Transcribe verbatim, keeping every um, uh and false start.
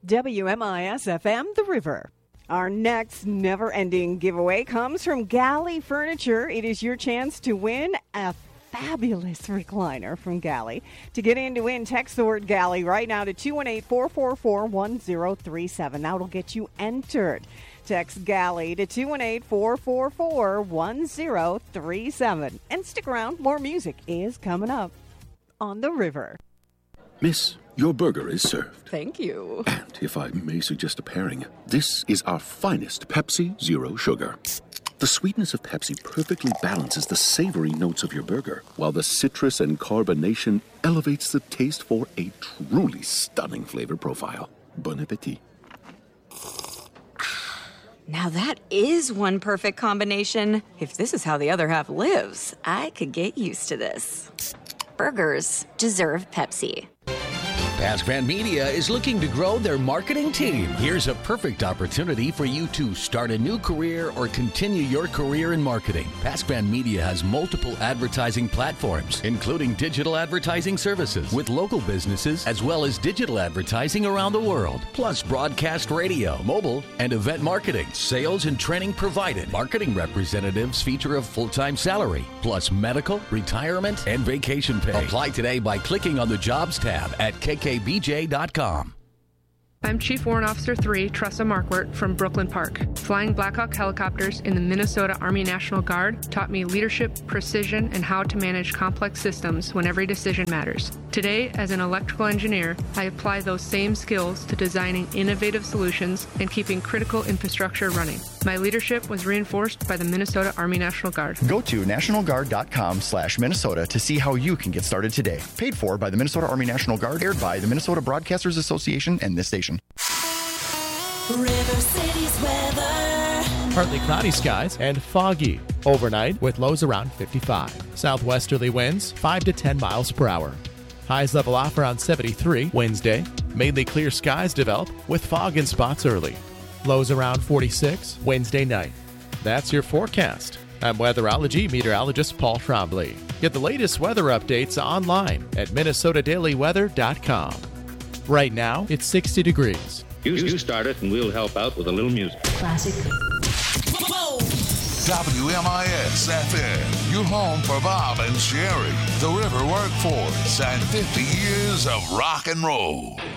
W M I S F M, The River. Our next never-ending giveaway comes from Galley Furniture. It is your chance to win a fabulous recliner from Galley. To get in to win, text the word Galley right now to two one eight, four four four, one zero three seven. That'll get you entered. Text Galley to two one eight, four four four, one zero three seven. And stick around, more music is coming up on The River. Miss, your burger is served. Thank you. And if I may suggest a pairing, this is our finest Pepsi Zero Sugar. The sweetness of Pepsi perfectly balances the savory notes of your burger, while the citrus and carbonation elevates the taste for a truly stunning flavor profile. Bon appetit. Now that is one perfect combination. If this is how the other half lives, I could get used to this. Burgers deserve Pepsi. PaskVan Media is looking to grow their marketing team. Here's a perfect opportunity for you to start a new career or continue your career in marketing. PaskVan Media has multiple advertising platforms, including digital advertising services with local businesses, as well as digital advertising around the world, plus broadcast radio, mobile, and event marketing. Sales and training provided. Marketing representatives feature a full-time salary, plus medical, retirement, and vacation pay. Apply today by clicking on the Jobs tab at K K B J dot com. I'm Chief Warrant Officer three, Tressa Markwart from Brooklyn Park. Flying Blackhawk helicopters in the Minnesota Army National Guard taught me leadership, precision, and how to manage complex systems when every decision matters. Today, as an electrical engineer, I apply those same skills to designing innovative solutions and keeping critical infrastructure running. My leadership was reinforced by the Minnesota Army National Guard. Go to national guard dot com slash Minnesota to see how you can get started today. Paid for by the Minnesota Army National Guard, aired by the Minnesota Broadcasters Association and this station. River City's weather. Partly cloudy skies and foggy overnight with lows around fifty-five. Southwesterly winds five to ten miles per hour. Highs level off around seventy-three Wednesday. Mainly clear skies develop with fog in spots early. Lows around forty-six Wednesday night. That's your forecast. I'm weatherology meteorologist Paul Trombley. Get the latest weather updates online at minnesota daily weather dot com. Right now, it's sixty degrees. You, you start it and we'll help out with a little music. Classic. W M I S F M, your home for Bob and Sherry, the River Workforce, and fifty years of rock and roll.